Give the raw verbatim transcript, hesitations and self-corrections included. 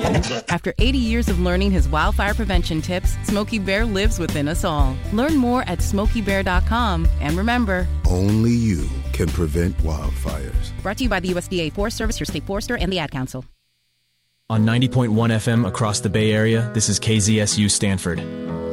After eighty years of learning his wildfire prevention tips, Smokey Bear lives within us all. Learn more at smokey bear dot com. And remember, only you can prevent wildfires. Brought to you by the U S D A Forest Service, your state forester, and the Ad Council. On ninety point one F M across the Bay Area, this is K Z S U Stanford.